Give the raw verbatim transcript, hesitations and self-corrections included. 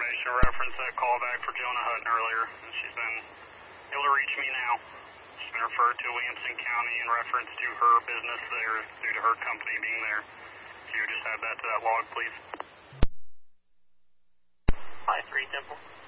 information reference that callback for Jonah Hutton earlier, and she's been able to reach me now. She's been referred to Williamson County in reference to her business there due to her company being there. If you would just add that to that log, please. five three Temple.